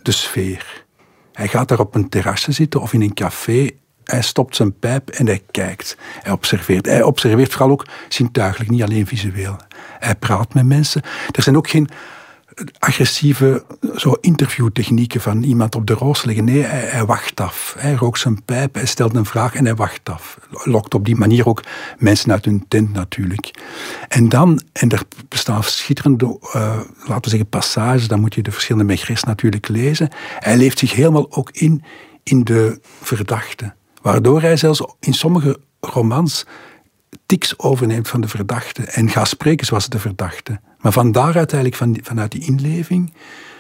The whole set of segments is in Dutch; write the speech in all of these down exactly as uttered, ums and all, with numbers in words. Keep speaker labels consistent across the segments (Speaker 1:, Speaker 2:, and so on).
Speaker 1: de sfeer. Hij gaat daar op een terrasje zitten of in een café. Hij stopt zijn pijp en hij kijkt. Hij observeert. Hij observeert vooral ook zintuigelijk, niet alleen visueel. Hij praat met mensen. Er zijn ook geen agressieve zo interviewtechnieken van iemand op de roos leggen. Nee, hij, hij wacht af. Hij rookt zijn pijp, hij stelt een vraag en hij wacht af. Lokt op die manier ook mensen uit hun tent natuurlijk. En dan, en er bestaan schitterende, uh, laten we zeggen, passages, dan moet je de verschillende Maigret natuurlijk lezen. Hij leeft zich helemaal ook in, in de verdachte. Waardoor hij zelfs in sommige romans tics overneemt van de verdachte en gaat spreken zoals de verdachte. Maar van daaruit eigenlijk, van, vanuit die inleving,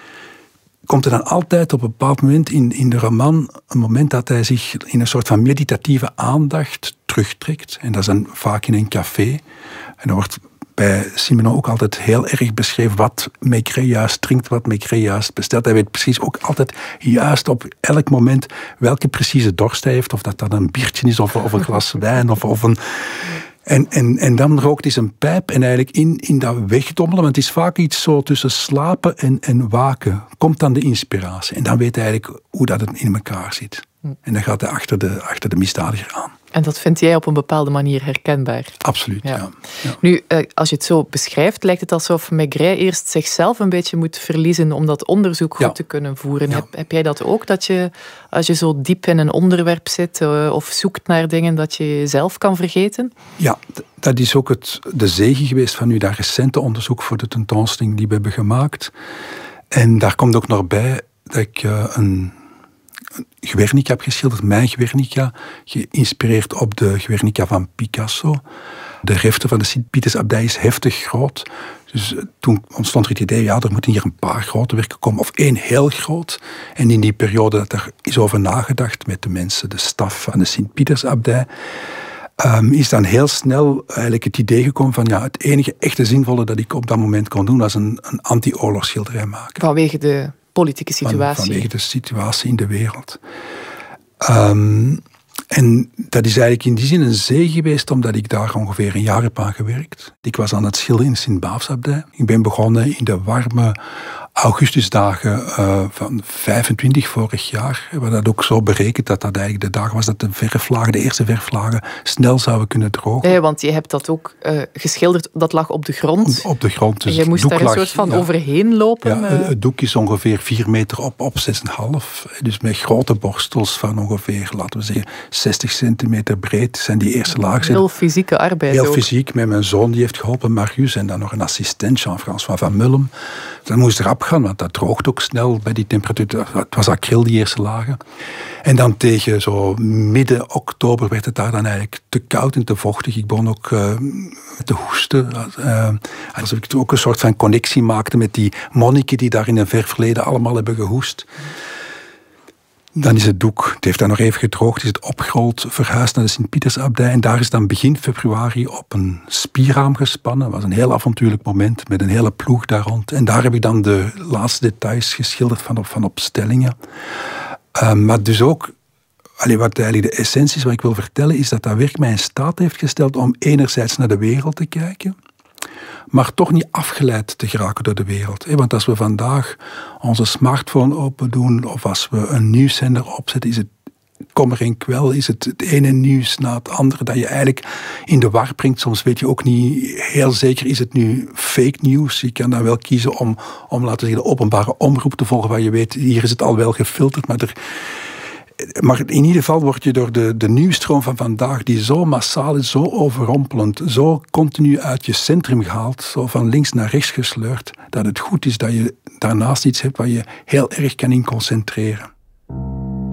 Speaker 1: komt er dan altijd op een bepaald moment in, in de roman een moment dat hij zich in een soort van meditatieve aandacht terugtrekt. En dat is dan vaak in een café. En dan wordt bij Simenon ook altijd heel erg beschreven wat Maigret juist drinkt, wat Maigret juist bestelt. Hij weet precies ook altijd juist op elk moment welke precieze dorst hij heeft. Of dat dan een biertje is of, of een glas wijn of, of een... En, en, en dan rookt hij zijn pijp en eigenlijk in, in dat wegdommelen, want het is vaak iets zo tussen slapen en, en waken, komt dan de inspiratie. En dan weet hij eigenlijk hoe dat het in elkaar zit. En dan gaat hij achter de, achter de misdadiger aan.
Speaker 2: En dat vind jij op een bepaalde manier herkenbaar?
Speaker 1: Absoluut, ja.
Speaker 2: ja.
Speaker 1: ja.
Speaker 2: Nu, als je het zo beschrijft, lijkt het alsof Maigret eerst zichzelf een beetje moet verliezen om dat onderzoek goed ja. te kunnen voeren. Ja. Heb, heb jij dat ook? Dat je, als je zo diep in een onderwerp zit uh, of zoekt naar dingen, dat je jezelf kan vergeten?
Speaker 1: Ja, dat is ook het, de zegen geweest van nu dat recente onderzoek voor de tentoonstelling die we hebben gemaakt. En daar komt ook nog bij dat ik uh, een... Guernica heb geschilderd, mijn Guernica, geïnspireerd op de Guernica van Picasso. De refte van de Sint-Pietersabdij is heftig groot. Dus toen ontstond er het idee, ja, er moeten hier een paar grote werken komen, of één heel groot. En in die periode dat er is over nagedacht met de mensen, de staf van de Sint-Pietersabdij, um, is dan heel snel eigenlijk het idee gekomen van, ja, het enige echte zinvolle dat ik op dat moment kon doen, was een, een anti-oorlogsschilderij maken.
Speaker 2: Vanwege de politieke situatie.
Speaker 1: Van, vanwege de situatie in de wereld. Um, en dat is eigenlijk in die zin een zegen geweest, omdat ik daar ongeveer een jaar heb aan gewerkt. Ik was aan het schilderen in Sint-Baafsabdij. Ik ben begonnen in de warme augustusdagen uh, van vijfentwintig vorig jaar. We hadden dat ook zo berekend dat dat eigenlijk de dag was dat de verflagen, de eerste verflagen, snel zouden kunnen drogen.
Speaker 2: Ja, want je hebt dat ook uh, geschilderd, dat lag op de grond.
Speaker 1: Op, op de grond. Dus
Speaker 2: en je moest daar een
Speaker 1: lag,
Speaker 2: soort van
Speaker 1: ja,
Speaker 2: overheen lopen.
Speaker 1: Ja, uh. Het doek is ongeveer vier meter op, op zes komma vijf. Dus met grote borstels van ongeveer, laten we zeggen, zestig centimeter breed zijn die eerste lagen.
Speaker 2: Heel fysieke arbeid
Speaker 1: Heel
Speaker 2: ook.
Speaker 1: fysiek, met mijn zoon die heeft geholpen, Marius, en dan nog een assistent, Jean-François van Mullem. Dan moest erop gaan, want dat droogt ook snel bij die temperatuur. Het was acryl, die eerste lagen. En dan tegen zo midden oktober werd het daar dan eigenlijk te koud en te vochtig. Ik begon ook uh, te hoesten. Uh, alsof ik ook een soort van connectie maakte met die monniken die daar in een ver verleden allemaal hebben gehoest. Dan is het doek, het heeft dan nog even gedroogd, is het opgerold, verhuisd naar de Sint-Pietersabdij. En daar is dan begin februari op een spierraam gespannen. Dat was een heel avontuurlijk moment, met een hele ploeg daar rond. En daar heb ik dan de laatste details geschilderd van op, van op stellingen. Uh, maar dus ook, allee, wat eigenlijk de essentie is wat ik wil vertellen, is dat dat werk mij in staat heeft gesteld om enerzijds naar de wereld te kijken, maar toch niet afgeleid te geraken door de wereld. Want als we vandaag onze smartphone open doen of als we een nieuwszender opzetten, is het kommer en kwel, is het het ene nieuws na het andere dat je eigenlijk in de war brengt. Soms weet je ook niet heel zeker, is het nu fake nieuws? Je kan dan wel kiezen om, om laten we zeggen, de openbare omroep te volgen, waar je weet, hier is het al wel gefilterd, maar er... Maar in ieder geval word je door de, de nieuwstroom van vandaag, die zo massaal is, zo overrompelend, zo continu uit je centrum gehaald, zo van links naar rechts gesleurd, dat het goed is dat je daarnaast iets hebt waar je heel erg kan in concentreren.